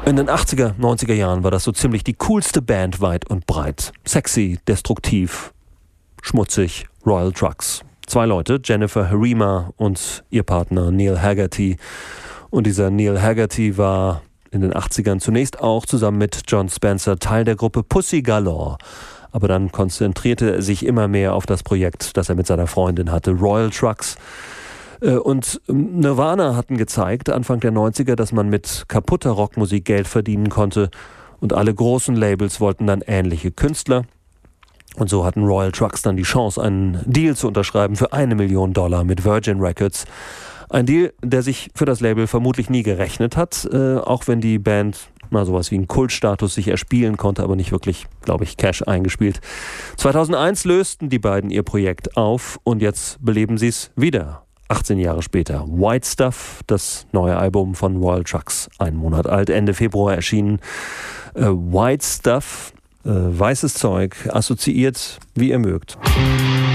In den 80er, 90er Jahren war das so ziemlich die coolste Band weit und breit. Sexy, destruktiv, schmutzig, Royal Trucks. 2 Leute, Jennifer Harima und ihr Partner Neil Haggerty. Und dieser Neil Haggerty war in den 80ern zunächst auch zusammen mit Jon Spencer Teil der Gruppe Pussy Galore. Aber dann konzentrierte er sich immer mehr auf das Projekt, das er mit seiner Freundin hatte, Royal Trucks. Und Nirvana hatten gezeigt, Anfang der 90er, dass man mit kaputter Rockmusik Geld verdienen konnte. Und alle großen Labels wollten dann ähnliche Künstler. Und so hatten Royal Trucks dann die Chance, einen Deal zu unterschreiben für $1 Million mit Virgin Records. Ein Deal, der sich für das Label vermutlich nie gerechnet hat, auch wenn die Band mal sowas wie einen Kultstatus sich erspielen konnte, aber nicht wirklich, glaube ich, Cash eingespielt. 2001 lösten die beiden ihr Projekt auf und jetzt beleben sie es wieder. 18 Jahre später. White Stuff, das neue Album von Royal Trucks, 1 Monat alt, Ende Februar erschienen. White Stuff, weißes Zeug, assoziiert, wie ihr mögt.